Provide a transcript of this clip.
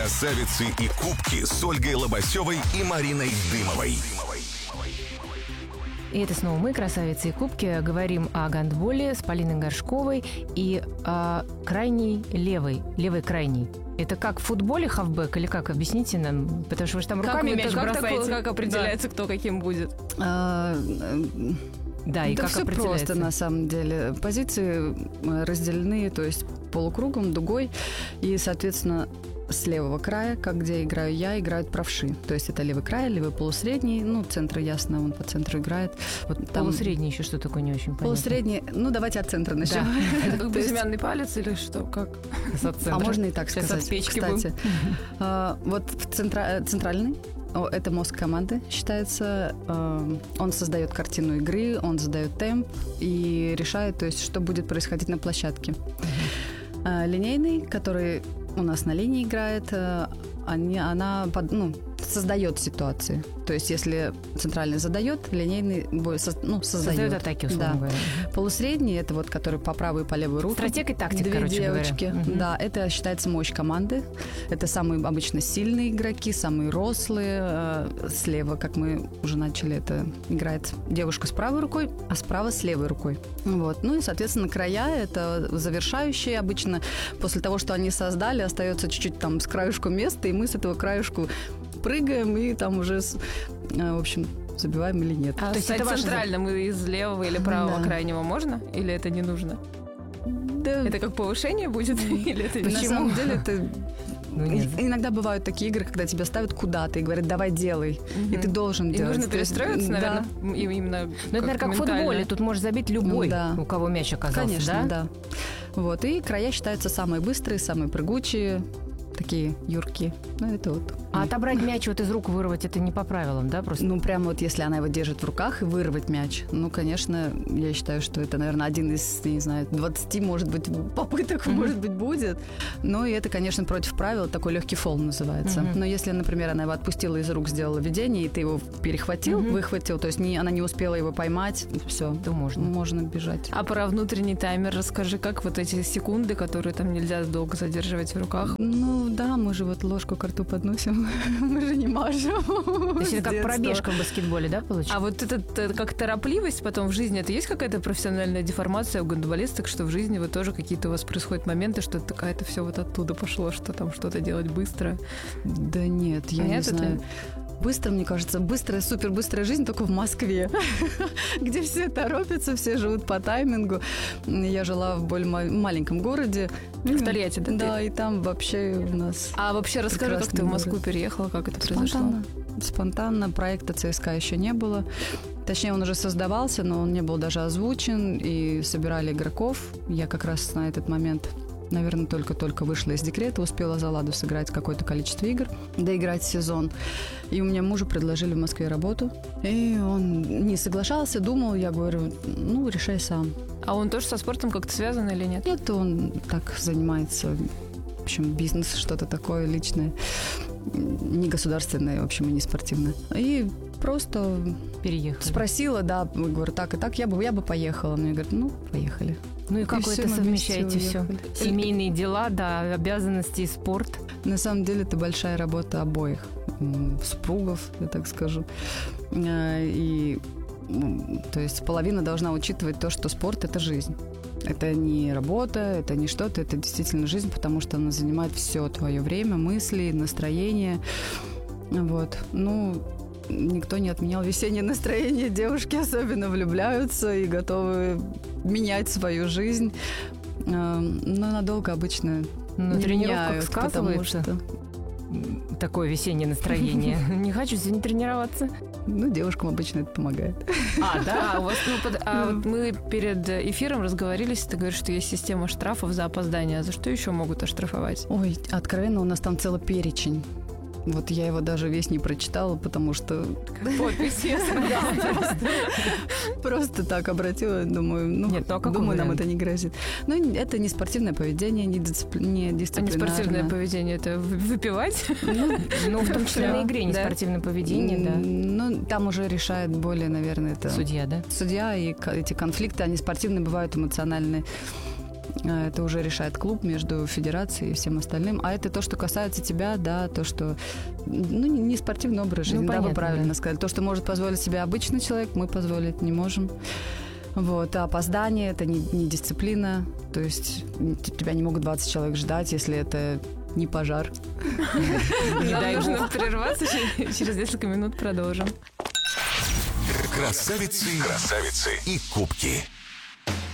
Красавицы и кубки с Ольгой Лобасевой и Мариной Дымовой. И это снова мы, красавицы и кубки, говорим о гандболе с Полиной Горшковой и о крайней левой крайней. Это как в футболе хавбэк или как? Объясните нам, потому что вы же там руками мяч бросаете. Как определяется, кто каким будет? Да, и это как все определяется? просто, на самом деле. Позиции разделены, то есть полукругом, дугой, и, соответственно, с левого края, как где играю я, играют правши. То есть это левый край, левый полусредний. Центр, ясно, он по центру играет. Вот там... Полусредний еще что такое, не очень понятно. Полусредний, давайте от центра начнем. Да. Это как безымянный палец или что? Как? А можно и так Сейчас сказать, от печки кстати. Вот центральный, это мозг команды, считается. Он создает картину игры, он задает темп и решает, то есть, что будет происходить на площадке. Линейный, который у нас на линии играет, она создает ситуации. То есть, если центральный задает, линейный создает. Создает атаки, условно говоря. Полусредний, это вот, который по правую и по левую руку. Стратег и тактик, Две короче девочки. говоря. Да, это считается мощь команды. Это самые обычно сильные игроки, самые рослые. Слева, как мы уже начали, это играет девушка с правой рукой, а справа с левой рукой. Вот. И, соответственно, края — это завершающие. Обычно после того, что они создали, остается чуть-чуть там с краюшку места, и мы с этого краюшку прыгаем и там уже, в общем, забиваем или нет. То есть это центральным из левого или правого крайнего можно? Или это не нужно? Да. Это как повышение будет? Или это На самом деле это... нет. Иногда бывают такие игры, когда тебя ставят куда-то и говорят, давай делай, и ты должен И делать. нужно перестроиться, наверное, именно Это, наверное, как в футболе. Тут может забить любой, у кого мяч оказался, конечно, да. Вот, и края считаются самые быстрые, самые прыгучие, такие юркие. Это вот. А отобрать мяч из рук вырвать, это не по правилам, да? Просто? Прямо вот если она его держит в руках и вырвать мяч, конечно, я считаю, что это, наверное, один из, не знаю, 20, может быть, попыток, может быть, будет. И это, конечно, против правил, такой легкий фол называется. Но если, например, она его отпустила из рук, сделала ведение, и ты его перехватил, выхватил, то есть она не успела его поймать, все, то можно бежать. А про внутренний таймер расскажи, как вот эти секунды, которые там нельзя долго задерживать в руках? Да, мы же вот ложку к рту подносим, мы же не мажем. То есть это как пробежка в баскетболе, да, получается? А вот это как торопливость потом в жизни, это есть какая-то профессиональная деформация у гандболисток, что в жизни вот тоже какие-то у вас происходят моменты, что это все вот оттуда пошло, что там что-то делать быстро? Да нет, я не знаю. Быстро, мне кажется, супербыстрая жизнь только в Москве, где все торопятся, все живут по таймингу. Я жила в более маленьком городе. В Тольятти, да? Да, и там вообще у нас... А вообще расскажи, как ты в Москву переехала, как это произошло? Спонтанно. Проекта ЦСКА еще не было. Точнее, он уже создавался, но он не был даже озвучен, и собирали игроков. Я как раз на этот момент... Наверное, только-только вышла из декрета, успела за ладу сыграть какое-то количество игр, доиграть сезон. И у меня мужу предложили в Москве работу. И он не соглашался, думал, я говорю, решай сам. А он тоже со спортом как-то связан или нет? Нет, он так занимается, в общем, бизнес, что-то такое личное, не государственное, в общем, и не спортивное. И просто переехала. Спросила, да, говорю, так и так, я бы поехала. Он мне говорит, поехали. И как вы это совмещаете все? Семейные дела, да, обязанности и спорт. На самом деле это большая работа обоих супругов, я так скажу. И, то есть половина должна учитывать то, что спорт – это жизнь. Это не работа, это не что-то, это действительно жизнь, потому что она занимает все твое время, мысли, настроение. Вот. Никто не отменял весеннее настроение. Девушки особенно влюбляются и готовы менять свою жизнь. Но надолго обычно на тренировках меняют, сказывается такое весеннее настроение. Не хочу сегодня тренироваться. Девушкам обычно это помогает. Да? У вас, вот мы перед эфиром разговорились, ты говоришь, что есть система штрафов за опоздание. А за что еще могут оштрафовать? Ой, откровенно, у нас там целый перечень. Вот я его даже весь не прочитала, потому что... Подпись, Просто так обратила, думаю, думаю, нам это не грозит. Это не спортивное поведение, не дисциплинарное. А не спортивное поведение – это выпивать? В том числе на игре не спортивное поведение, да. Там уже решает более, наверное, это... Судья, да? Судья, и эти конфликты, они спортивные, бывают эмоциональные. Это уже решает клуб между федерацией и всем остальным. А это то, что касается тебя, да, то, что... не спортивный образ жизни, да, вы правильно сказали. То, что может позволить себе обычный человек, мы позволить не можем. Вот. А опоздание – это не дисциплина. То есть тебя не могут 20 человек ждать, если это не пожар. Нам нужно прерваться, через несколько минут продолжим. Красавицы и кубки.